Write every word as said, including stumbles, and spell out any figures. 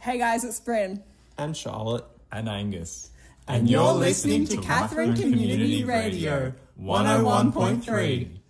Hey guys, it's Bryn. And Charlotte. And Angus. And you're listening to Katherine Community Radio, one oh one point three.